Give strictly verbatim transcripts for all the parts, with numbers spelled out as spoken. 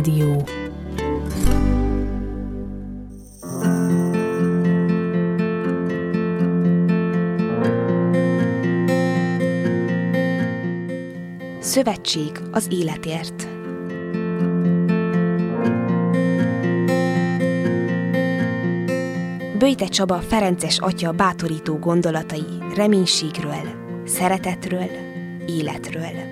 Dió. Szövetség az életért. Böjte Csaba ferences atya bátorító gondolatai reménységről, szeretetről, életről.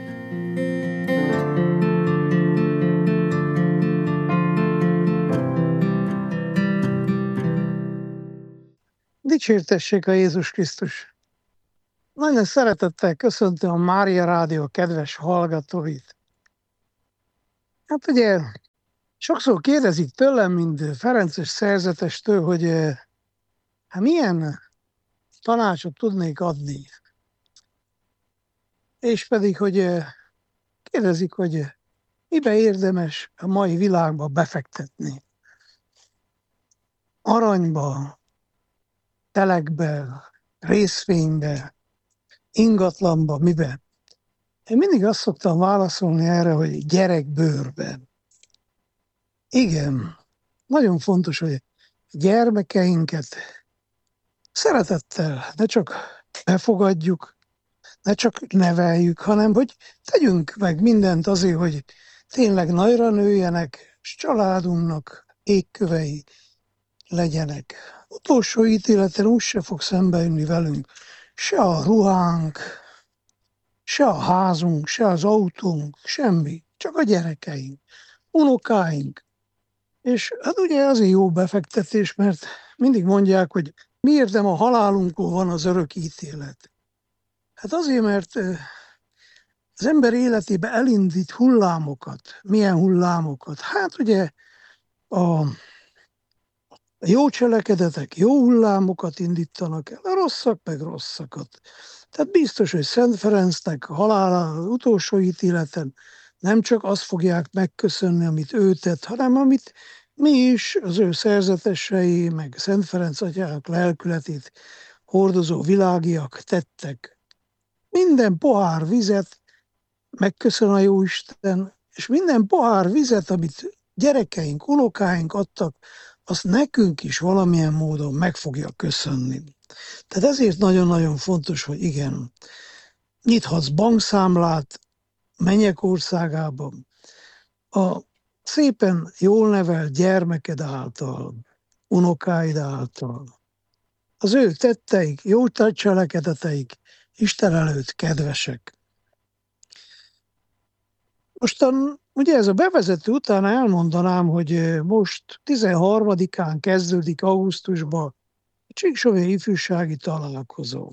Dicsértessék a Jézus Krisztus! Nagyon szeretettel köszöntöm a Mária Rádió kedves hallgatóit. Hát ugye sokszor kérdezik tőlem, mint ferences szerzetestől, hogy hát milyen tanácsot tudnék adni. És pedig, hogy kérdezik, hogy mibe érdemes a mai világba befektetni. Aranyba, telekbe, részvénybe, ingatlanba, mibe? Én mindig azt szoktam válaszolni erre, hogy gyerekbőrben. Igen, nagyon fontos, hogy gyermekeinket szeretettel ne csak befogadjuk, ne csak neveljük, hanem hogy tegyünk meg mindent azért, hogy tényleg nagyra nőjenek, és családunknak égkövei legyenek. Utolsó ítéleten úgy se fog szembejönni velünk se a ruhánk, se a házunk, se az autónk, semmi, csak a gyerekeink, unokáink. És hát ugye azért jó befektetés, mert mindig mondják, hogy miért nem a halálunkon van az örök ítélet. Hát azért, mert az ember életébe elindít hullámokat. Milyen hullámokat? Hát ugye a jó cselekedetek jó hullámokat indítanak el, a rosszak meg rosszakat. Tehát biztos, hogy Szent Ferencnek halála utolsó ítéleten nem csak azt fogják megköszönni, amit ő tett, hanem amit mi is, az ő szerzetesei, meg Szent Ferenc atyának lelkületét hordozó világiak tettek. Minden pohár vizet megköszön a Jóisten, és minden pohár vizet, amit gyerekeink, unokáink adtak, azt nekünk is valamilyen módon meg fogja köszönni. Tehát ezért nagyon-nagyon fontos, hogy igen, nyithatsz bankszámlát mennyek országában, a szépen jól nevelt gyermeked által, unokáid által. Az ő tetteik, jó cselekedeteik Isten előtt kedvesek. Mostan ugye ez a bevezető után elmondanám, hogy most tizenharmadikán kezdődik augusztusban a Csíksomlyai ifjúsági találkozó.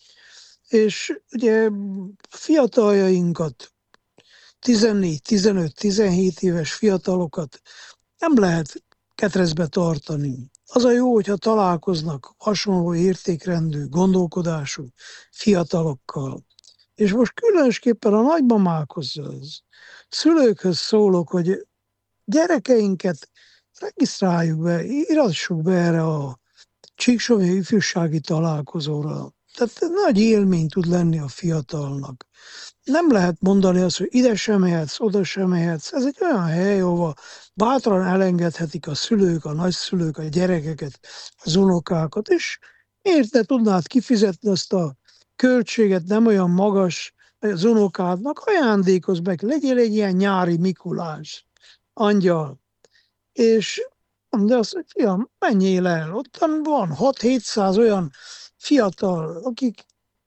És ugye fiataljainkat, tizennégy, tizenöt, tizenhét éves fiatalokat nem lehet ketrezbe tartani. Az a jó, hogyha találkoznak hasonló értékrendű, gondolkodású fiatalokkal. És most különösképpen a nagymamákhoz, az szülőkhöz szólok, hogy gyerekeinket regisztráljuk be, írassuk be erre a Csíksomlyai ifjúsági találkozóra. Tehát nagy élmény tud lenni a fiatalnak. Nem lehet mondani azt, hogy ide sem mehetsz, oda sem mehetsz. Ez egy olyan hely, ahova bátran elengedhetik a szülők, a nagyszülők, a gyerekeket, az unokákat, és miért ne tudnád kifizetni azt a költséget, nem olyan magas az unokádnak, ajándékozz meg, legyél egy ilyen nyári Mikulás, angyal. És mondja azt, hogy fiam, menjél el, ottan van hat-hétszáz olyan fiatal, akik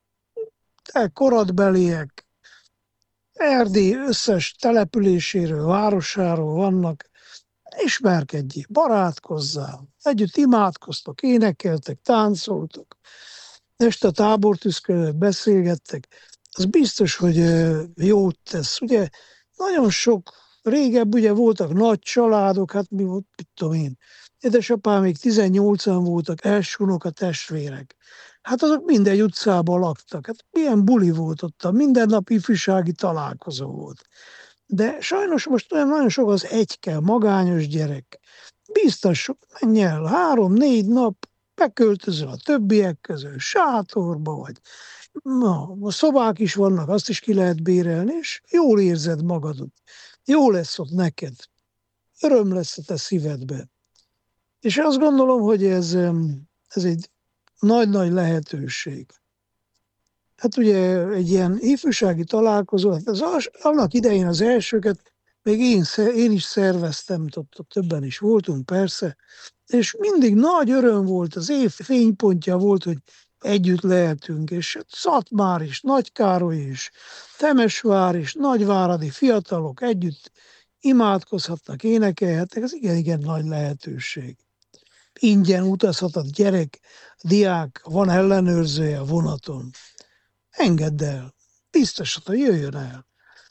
te koradbeliek, Erdély összes településéről, városáról vannak, ismerkedjél, barátkozzál, együtt imádkoztok, énekeltek, táncoltok, este a tábortűzködött, beszélgettek, az biztos, hogy jót tesz. Ugye nagyon sok, régebb ugye voltak nagy családok, hát mi volt, mit tudom én, édesapám még tizennyolcan voltak, első unoka testvérek. Hát azok mindegy utcában laktak. Hát milyen buli volt ott, minden nap ifjúsági találkozó volt. De sajnos most olyan nagyon sok az egyke, magányos gyerek. Biztos, menj el, három-négy nap, beköltözöl a többiek közül, sátorba vagy. Na, a szobák is vannak, azt is ki lehet bérelni, és jól érzed magadot. Jó lesz ott neked. öröm lesz a te szívedbe. És azt gondolom, hogy ez, ez egy nagy-nagy lehetőség. Hát ugye egy ilyen ifjúsági találkozó, hát az, annak idején az elsőket még én, én is szerveztem, ott többen is voltunk persze, és mindig nagy öröm volt, az év fénypontja volt, hogy együtt lehetünk, és Szatmár is, Nagykároly is, Temesvár is, nagyváradi fiatalok együtt imádkozhatnak, énekelhetnek, ez igen-igen nagy lehetőség. Ingyen utazhat a gyerek, diák, van ellenőrzője a vonaton. Engedd el, biztos, hogy jöjjön el.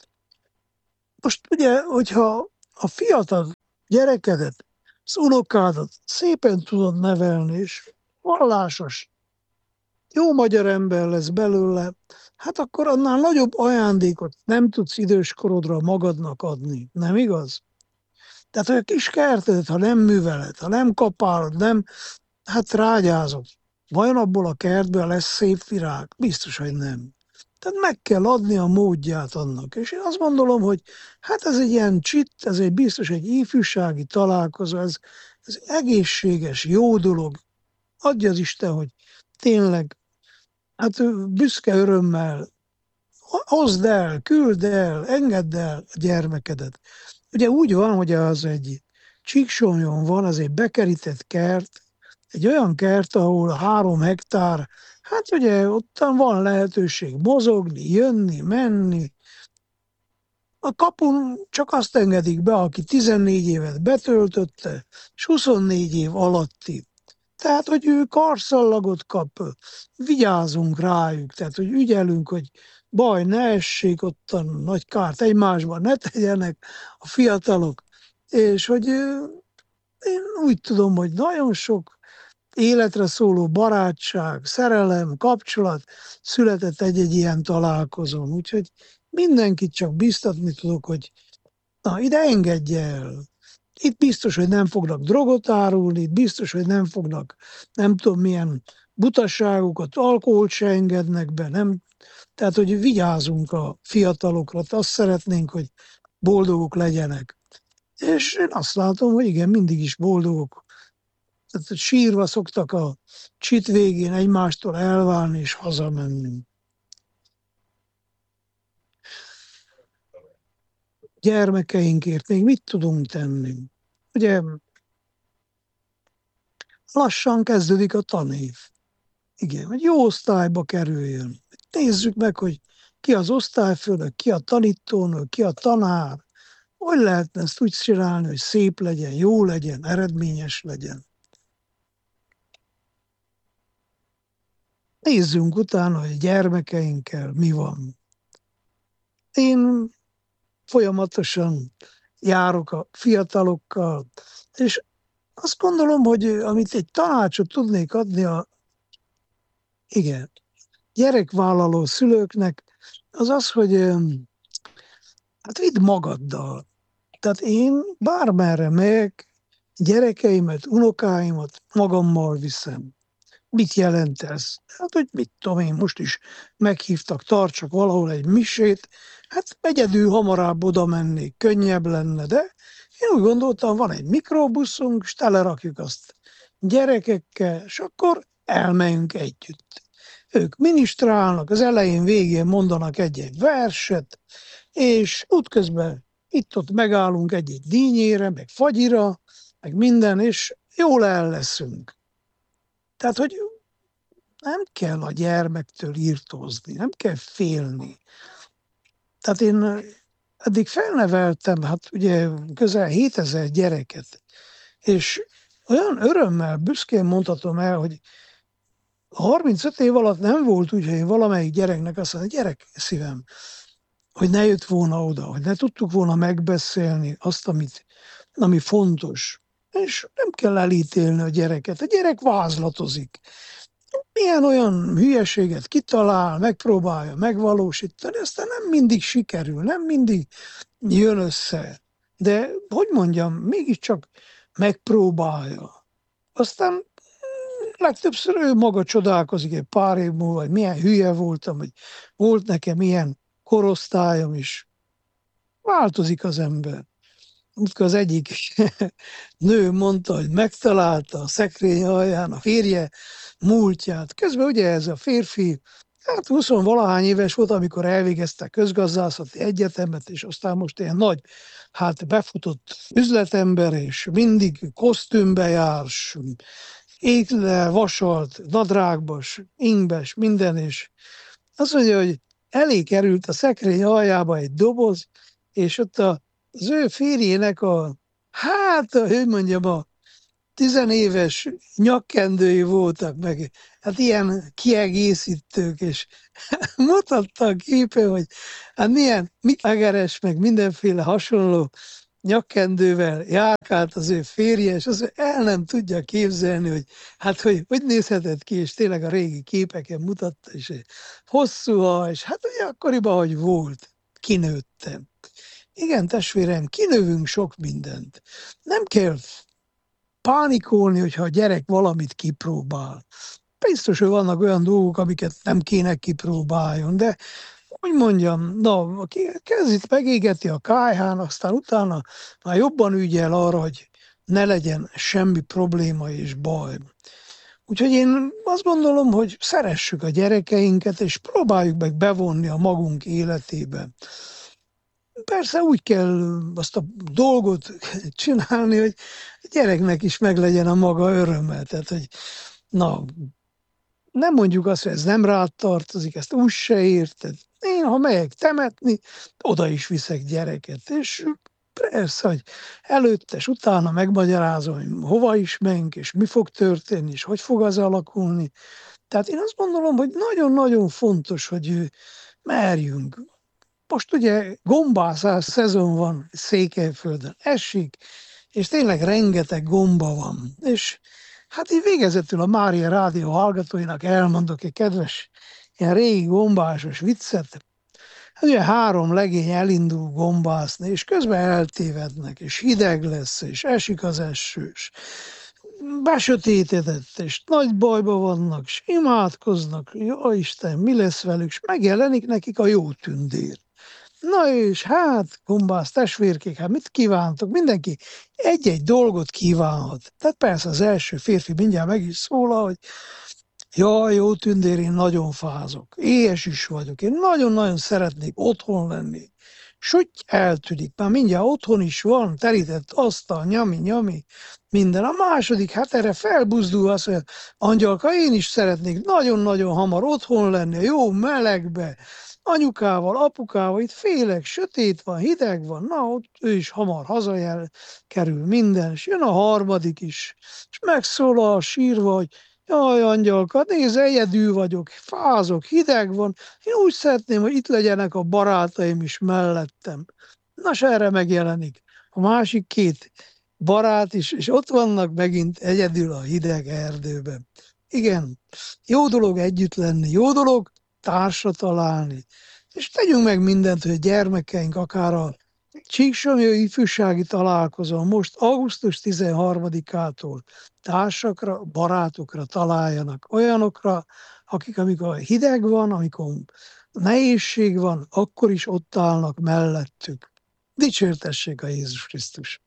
Most ugye, hogyha a fiatal gyerekedet, az unokádat szépen tudod nevelni, és vallásos, jó magyar ember lesz belőle, hát akkor annál nagyobb ajándékot nem tudsz időskorodra magadnak adni, nem igaz? Tehát, hogy a kis kertedet, ha nem műveled, ha nem kapálod, nem, hát rágyázod, vajon abból a kertből lesz szép virág? Biztos, hogy nem. Tehát meg kell adni a módját annak. És én azt gondolom, hogy hát ez egy ilyen csit, ez egy biztos egy ifjúsági találkozó, ez, ez egészséges, jó dolog. Adja az Isten, hogy tényleg, hát büszke örömmel hozd el, küld el, engedd el a gyermekedet. Ugye úgy van, hogy az egy Csíksomlyón van, az egy bekerített kert, egy olyan kert, ahol három hektár, hát ugye ottan van lehetőség mozogni, jönni, menni. A kapun csak azt engedik be, aki tizennégy évet betöltötte, és huszonnégy év alatti. Tehát, hogy ő karszallagot kap, vigyázunk rájuk, tehát, hogy ügyelünk, hogy baj ne essék, ottan nagy kárt egymásban ne tegyenek a fiatalok. És hogy én úgy tudom, hogy nagyon sok életre szóló barátság, szerelem, kapcsolat született egy-egy ilyen találkozón. Úgyhogy mindenkit csak biztatni tudok, hogy na, ide engedje el. Itt biztos, hogy nem fognak drogot árulni, itt biztos, hogy nem fognak, nem tudom milyen butaságokat, alkoholt se engednek be, nem. Tehát, hogy vigyázunk a fiatalokra, azt szeretnénk, hogy boldogok legyenek. És én azt látom, hogy igen, mindig is boldogok. Tehát sírva szoktak a csit végén egymástól elválni és hazamenni. Gyermekeinkért még mit tudunk tenni? Ugye lassan kezdődik a tanév. Igen, hogy jó osztályba kerüljön. Nézzük meg, hogy ki az osztályfőnök, ki a tanítónő, ki a tanár. Hogy lehetne ezt úgy csinálni, hogy szép legyen, jó legyen, eredményes legyen. Nézzünk utána, hogy gyermekeinkkel mi van. Én folyamatosan járok a fiatalokkal, és azt gondolom, hogy amit egy tanácsot tudnék adni a igen, gyerekvállaló szülőknek, az az, hogy hát vidd magaddal. Tehát én bármerre megyek, gyerekeimet, unokáimat magammal viszem. Mit jelent ez? Hát, hogy mit tudom én, most is meghívtak, tartsak valahol egy misét, hát egyedül hamarabb oda mennék, könnyebb lenne, de én úgy gondoltam, van egy mikrobuszunk, és telerakjuk azt gyerekekkel, és akkor elmegyünk együtt. Ők minisztrálnak, az elején, végén mondanak egy-egy verset, és útközben itt-ott megállunk egy-egy dínyére, meg fagyira, meg minden, és jól el leszünk. Tehát, hogy nem kell a gyermektől írtózni, nem kell félni. Tehát én eddig felneveltem, hát ugye közel hétezer gyereket, és olyan örömmel, büszkén mondhatom el, hogy harmincöt év alatt nem volt úgy, hogy én valamelyik gyereknek azt mondja, gyerek szívem, hogy ne jött volna oda, hogy ne tudtuk volna megbeszélni azt, amit, ami fontos. És nem kell elítélni a gyereket. A gyerek vázlatozik. Milyen olyan hülyeséget kitalál, megpróbálja megvalósítani, aztán nem mindig sikerül, nem mindig jön össze. De, hogy mondjam, mégiscsak megpróbálja. Aztán legtöbbször ő maga csodálkozik egy pár év múlva, hogy milyen hülye voltam, hogy volt nekem ilyen korosztályom is. Változik az ember. amikor az egyik nő mondta, hogy megtalálta a szekrény alján a férje múltját. Közben ugye ez a férfi, hát huszonvalahány éves volt, amikor elvégezte közgazdászati egyetemet, és aztán most ilyen nagy, hát befutott üzletember, és mindig kosztümbe jár, égle, vasalt, nadrágbos, ingbes, minden, és azt mondja, hogy elé került a szekrény aljába egy doboz, és ott a, az ő férjének a, hát, hogy mondjam, a tizenéves nyakkendői voltak meg, hát ilyen kiegészítők, és mutatta a képe, hogy hát milyen egeres, meg mindenféle hasonló nyakkendővel járkált az ő férje, és az el nem tudja képzelni, hogy hát hogy, hogy nézhetett ki, és tényleg a régi képeken mutatta, és hosszú haj, és hát ugye akkoriban, hogy volt, kinőttem. Igen, testvérem, kinövünk sok mindent. Nem kell pánikolni, hogyha a gyerek valamit kipróbál. Biztos, hogy vannak olyan dolgok, amiket nem kéne kipróbáljon, de hogy mondjam, na, aki kezdít megégeti a kályhán, aztán utána már jobban ügyel arra, hogy ne legyen semmi probléma és baj. Úgyhogy én azt gondolom, hogy szeressük a gyerekeinket, és próbáljuk meg bevonni a magunk életébe. Persze úgy kell azt a dolgot csinálni, hogy a gyereknek is meglegyen a maga öröme. Tehát, hogy na, nem mondjuk azt, hogy ez nem rád tartozik, ezt úgy se érted. Én, ha megyek temetni, oda is viszek gyereket, és persze, hogy előtte és utána megmagyarázom, hogy hova is menjünk, és mi fog történni, és hogy fog az alakulni. Tehát én azt gondolom, hogy nagyon-nagyon fontos, hogy merjünk. Most ugye gombászás szezon van Székelyföldön, esik, és tényleg rengeteg gomba van. És hát így végezetül a Mária Rádió hallgatóinak elmondok egy kedves, ilyen régi gombásos viccet. Hát ugye három legény elindul gombászni, és közben eltévednek, és hideg lesz, és esik az eső, és besötétedett, és nagy bajba vannak, és imádkoznak, jó Isten, mi lesz velük, és megjelenik nekik a jó tündér. Na és hát, gombász testvérkék, hát mit kívántok? Mindenki egy-egy dolgot kívánhat. Tehát persze az első férfi mindjárt meg is szólal, hogy jaj, jó tündér, én nagyon fázok, éhes is vagyok, én nagyon-nagyon szeretnék otthon lenni. S úgy eltűnik, már mindjárt otthon is van, terített asztal, nyami, nyami, minden. A második, hát erre felbuzdul azt, hogy Angyalka, én is szeretnék nagyon-nagyon hamar otthon lenni, a jó melegbe, anyukával, apukával, itt félek, sötét van, hideg van, na, ott ő is hamar hazajel, kerül minden, és jön a harmadik is, és megszólal sírva, hogy jaj, Angyalka, nézd, egyedül vagyok, fázok, hideg van, én úgy szeretném, hogy itt legyenek a barátaim is mellettem. Nos, erre megjelenik a másik két barát is, és ott vannak megint egyedül a hideg erdőben. Igen, jó dolog együtt lenni, jó dolog társra találni, és tegyünk meg mindent, hogy a gyermekeink akár a Csíksomlyai ifjúsági találkozón most augusztus tizenharmadikától társakra, barátokra találjanak, olyanokra, akik amikor hideg van, amikor nehézség van, akkor is ott állnak mellettük. Dicsértessék a Jézus Krisztus!